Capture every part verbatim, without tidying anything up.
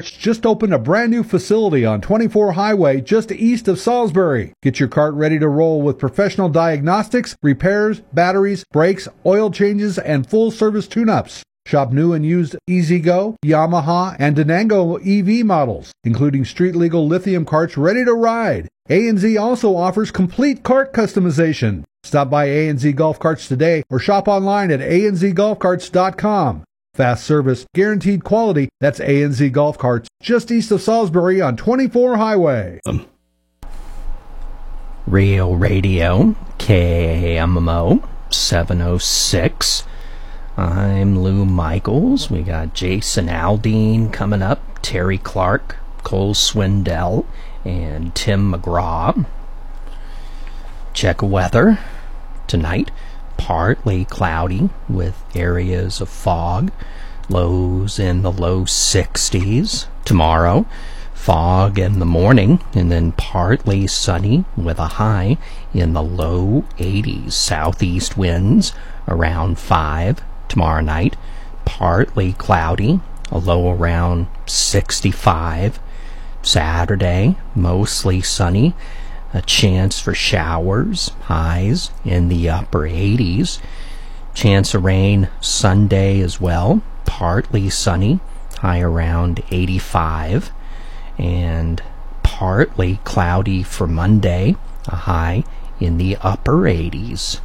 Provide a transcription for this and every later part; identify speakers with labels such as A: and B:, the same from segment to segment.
A: Karts just opened a brand new facility on twenty-four Highway just east of Salisbury. Get your cart ready to roll with professional diagnostics, repairs, batteries, brakes, oil changes, and full-service tune-ups. Shop new and used E-Z-Go, Yamaha, and Denango E V models, including street-legal lithium carts ready to ride. A N Z also offers complete cart customization. Stop by A N Z Golf Carts today or shop online at A N Z golf carts dot com. Fast service, guaranteed quality. That's A N Z Golf Carts, just east of Salisbury on twenty-four Highway.
B: Um, Real Radio, K M M O, seven oh six. I'm Lou Michaels. We got Jason Aldean coming up, Terry Clark, Cole Swindell, and Tim McGraw. Check weather tonight. Partly cloudy with areas of fog. Lows in the low sixties. Tomorrow, fog in the morning, and then partly sunny with a high in the low eighties. Southeast winds around five. Tomorrow night, partly cloudy, a low around sixty-five. Saturday, mostly sunny, a chance for showers, highs in the upper eighties. Chance of rain Sunday as well, partly sunny, high around eighty-five. And partly cloudy for Monday, a high in the upper eighties.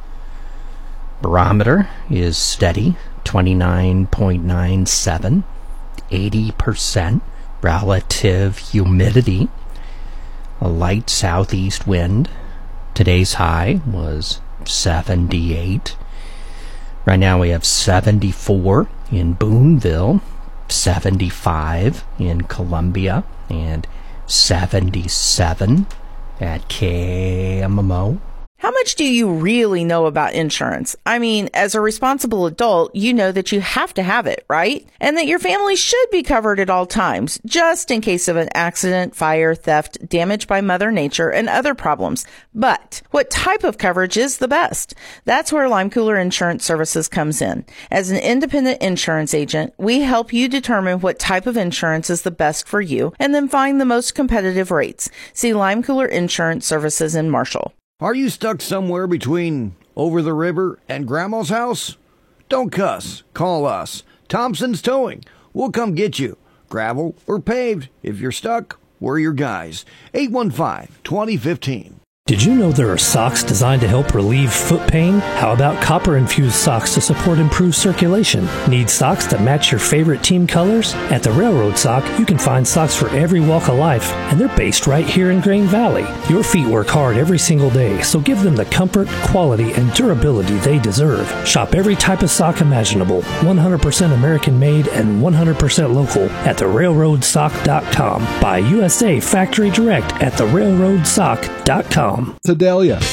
B: Barometer is steady, twenty-nine point nine seven, eighty percent relative humidity, a light southeast wind. Today's high was seventy-eight. Right now we have seventy-four in Boonville, seventy-five in Columbia, and seventy-seven at K M M O.
C: How much do you really know about insurance? I mean, as a responsible adult, you know that you have to have it, right? And that your family should be covered at all times, just in case of an accident, fire, theft, damage by Mother Nature, and other problems. But what type of coverage is the best? That's where Lime Cooler Insurance Services comes in. As an independent insurance agent, we help you determine what type of insurance is the best for you and then find the most competitive rates. See Lime Cooler Insurance Services in Marshall.
D: Are you stuck somewhere between over the river and Grandma's house? Don't cuss. Call us. Thompson's Towing. We'll come get you. Gravel or paved. If you're stuck, we're your guys. eight one five, two oh one five.
E: Did you know there are socks designed to help relieve foot pain? How about copper-infused socks to support improved circulation? Need socks that match your favorite team colors? At the Railroad Sock, you can find socks for every walk of life, and they're based right here in Grain Valley. Your feet work hard every single day, so give them the comfort, quality, and durability they deserve. Shop every type of sock imaginable, one hundred percent American-made and one hundred percent local at the railroad sock dot com. Buy U S A factory direct at the railroad sock dot com.
A: Sedalia,